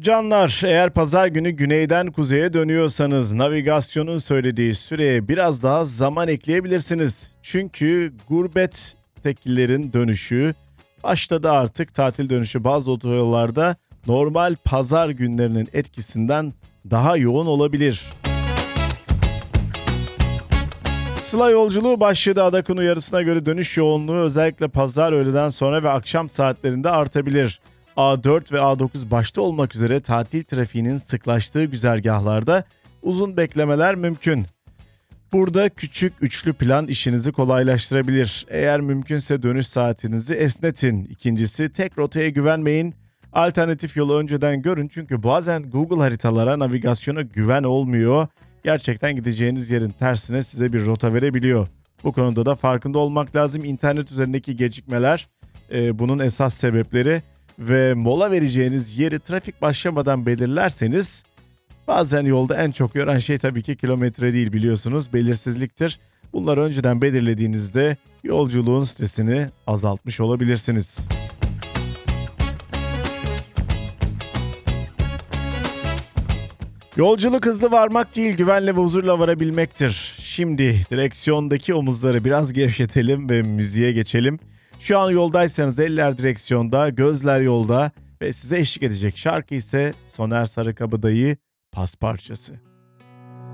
Canlar, eğer pazar günü güneyden kuzeye dönüyorsanız navigasyonun söylediği süreye biraz daha zaman ekleyebilirsiniz. Çünkü gurbettekilerin dönüşü başladı artık. Tatil dönüşü bazı otoyollarda normal pazar günlerinin etkisinden daha yoğun olabilir. Sıla yolculuğu başladı. Adak'ın uyarısına göre dönüş yoğunluğu özellikle pazar öğleden sonra ve akşam saatlerinde artabilir. A4 ve A9 başta olmak üzere tatil trafiğinin sıklaştığı güzergahlarda uzun beklemeler mümkün. Burada küçük üçlü plan işinizi kolaylaştırabilir. Eğer mümkünse dönüş saatinizi esnetin. İkincisi, tek rotaya güvenmeyin. Alternatif yolu önceden görün çünkü bazen Google haritalara, navigasyona güven olmuyor. Gerçekten gideceğiniz yerin tersine size bir rota verebiliyor. Bu konuda da farkında olmak lazım. İnternet üzerindeki gecikmeler bunun esas sebepleri ve mola vereceğiniz yeri trafik başlamadan belirlerseniz bazen yolda en çok yoran şey tabii ki kilometre değil, biliyorsunuz, belirsizliktir. Bunları önceden belirlediğinizde yolculuğun stresini azaltmış olabilirsiniz. Yolculuk hızlı varmak değil, güvenle ve huzurla varabilmektir. Şimdi direksiyondaki omuzları biraz gevşetelim ve müziğe geçelim. Şu an yoldaysanız eller direksiyonda, gözler yolda ve size eşlik edecek şarkı ise Soner Sarıkabadayı Pas Parçası.